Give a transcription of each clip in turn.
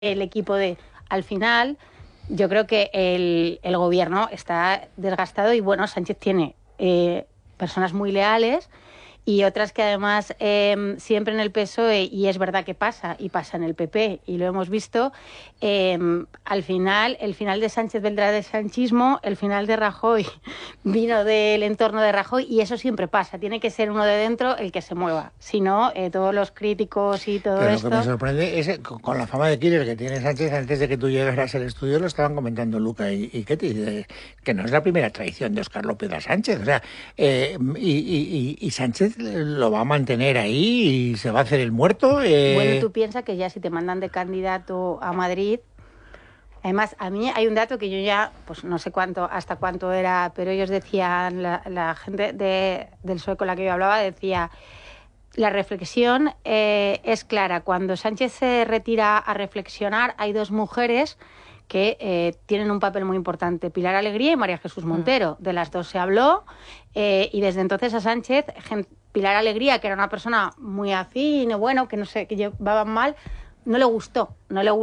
el equipo de... Al final, yo creo que el gobierno está desgastado y, bueno, Sánchez tiene personas muy leales y otras que además siempre en el PSOE, y es verdad que pasa, y pasa en el PP, y lo hemos visto, al final, el final de Sánchez vendrá del sanchismo, el final de Rajoy vino del entorno de Rajoy, y eso siempre pasa, tiene que ser uno de dentro el que se mueva, si no, todos los críticos y todo Pero esto... lo que me sorprende es con la fama de killer que tiene Sánchez, antes de que tú llegaras al estudio, lo estaban comentando Luca y Ketty, que no es la primera traición de Óscar López a Sánchez, o sea, y Sánchez lo va a mantener ahí y se va a hacer el muerto. Bueno, tú piensas que ya si te mandan de candidato a Madrid... Además, a mí hay un dato que yo ya, pues no sé hasta cuánto era, pero ellos decían, la gente del PSOE con la que yo hablaba decía, la reflexión es clara. Cuando Sánchez se retira a reflexionar, hay dos mujeres que tienen un papel muy importante, Pilar Alegría y María Jesús Montero. De las dos se habló y desde entonces a Sánchez, Pilar Alegría, que era una persona muy afín, bueno, que no sé, que llevaban mal, no le gustó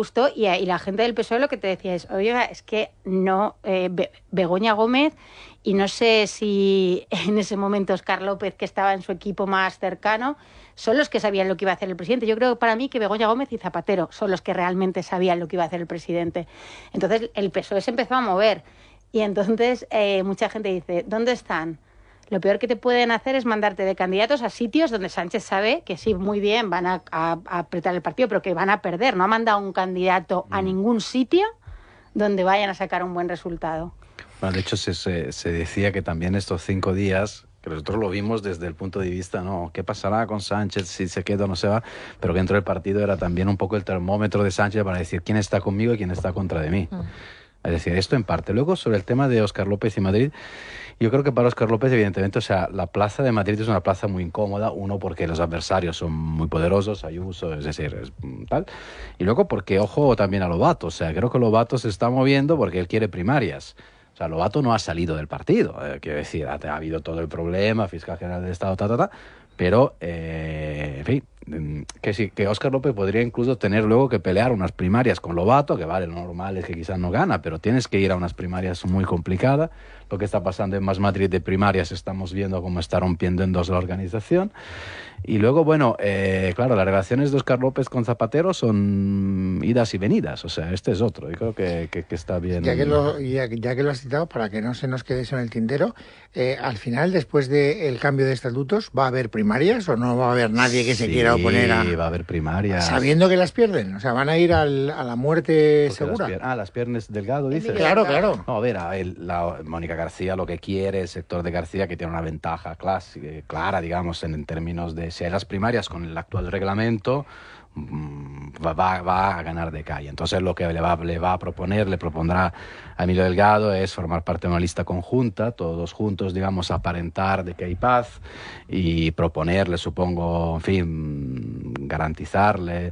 y la gente del PSOE lo que te decía es, oiga, es que no, Begoña Gómez, y no sé si en ese momento Óscar López, que estaba en su equipo más cercano, son los que sabían lo que iba a hacer el presidente. Yo creo para mí que Begoña Gómez y Zapatero son los que realmente sabían lo que iba a hacer el presidente. Entonces el PSOE se empezó a mover y entonces mucha gente dice, ¿dónde están? Lo peor que te pueden hacer es mandarte de candidatos a sitios donde Sánchez sabe que sí, muy bien, van a apretar el partido, pero que van a perder. No ha mandado un candidato a ningún sitio donde vayan a sacar un buen resultado. Bueno, de hecho, se decía que también estos 5 días, que nosotros lo vimos desde el punto de vista, ¿no? ¿Qué pasará con Sánchez si se queda o no se va? Pero que dentro del partido era también un poco el termómetro de Sánchez para decir quién está conmigo y quién está contra de mí. Es decir, esto en parte. Luego, sobre el tema de Óscar López y Madrid, yo creo que para Óscar López, evidentemente, o sea, la plaza de Madrid es una plaza muy incómoda, uno, porque los adversarios son muy poderosos, Ayuso, es decir, es tal, y luego porque, ojo, también a Lobato, o sea, creo que Lobato se está moviendo porque él quiere primarias. O sea, Lobato no ha salido del partido, quiero decir, ha habido todo el problema, fiscal general del Estado, pero, en fin, que sí, que Óscar López podría incluso tener luego que pelear unas primarias con Lobato, que vale, lo normal es que quizás no gana, pero tienes que ir a unas primarias muy complicadas. Lo que está pasando en Más Madrid de primarias, estamos viendo cómo está rompiendo en dos la organización. Y luego, bueno, claro, las relaciones de Óscar López con Zapatero son idas y venidas, o sea, este es otro, y creo que está bien. Ya que lo has citado, para que no se nos quede eso en el tintero, al final, después del cambio de estatutos, ¿va a haber primarias o no va a haber nadie que se quiera oponer a...? Sí, va a haber primarias. Sabiendo que las pierden, o sea, van a ir a la muerte segura. Las piernas Delgado, dices. Claro, claro. No, a ver, Mónica García lo que quiere, el sector de García, que tiene una ventaja clara, digamos, en términos de si hay las primarias con el actual reglamento, va a ganar de calle. Entonces lo que le va a proponer, le propondrá a Emilio Delgado es formar parte de una lista conjunta, todos juntos, digamos, aparentar de que hay paz y proponerle, supongo, en fin, garantizarle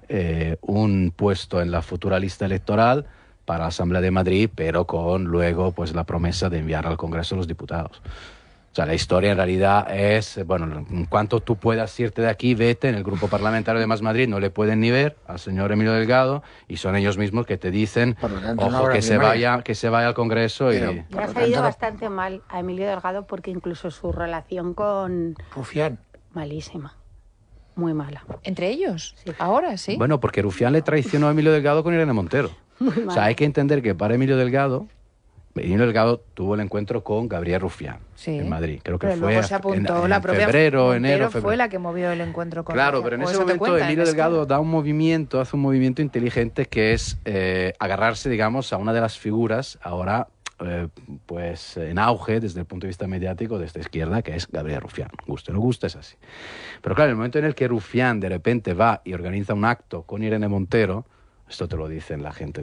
un puesto en la futura lista electoral para la Asamblea de Madrid, pero con luego pues la promesa de enviar al Congreso a los diputados. O sea, la historia en realidad es, bueno, en cuanto tú puedas irte de aquí, vete. En el grupo parlamentario de Más Madrid no le pueden ni ver al señor Emilio Delgado y son ellos mismos que te dicen, tanto, ojo, no que se vaya al Congreso. Pero, y le ha salido bastante mal a Emilio Delgado porque incluso su relación con... Rufián. Malísima. Muy mala. ¿Entre ellos? Sí. Ahora, sí. Bueno, porque Rufián le traicionó a Emilio Delgado con Irene Montero. O sea, hay que entender que para Emilio Delgado tuvo el encuentro con Gabriel Rufián en Madrid. Creo que pero fue luego se apuntó la propia febrero, Montero enero, fue la que movió el encuentro con Claro, Rufián. pero en ¿O ese eso te momento cuentan? Emilio Es Delgado que... hace un movimiento inteligente que es agarrarse, digamos, a una de las figuras ahora pues en auge desde el punto de vista mediático de esta izquierda, que es Gabriel Rufián. Guste o no guste, es así. Pero claro, en el momento en el que Rufián de repente va y organiza un acto con Irene Montero, esto te lo dicen la gente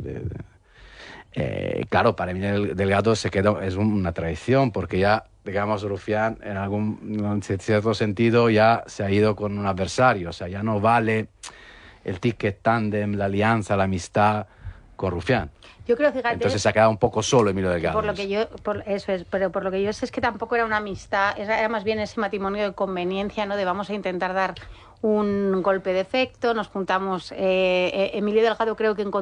claro, para Emilio Delgado es una traición, porque ya, digamos, Rufián en cierto sentido ya se ha ido con un adversario, o sea, ya no vale el ticket tándem, la alianza, la amistad con Rufián. Yo creo, fíjate... Entonces se ha quedado un poco solo Emilio Delgado. Pero por lo que yo sé es que tampoco era una amistad, era más bien ese matrimonio de conveniencia, ¿no? De vamos a intentar dar un golpe de efecto, nos juntamos, Emilio Delgado creo que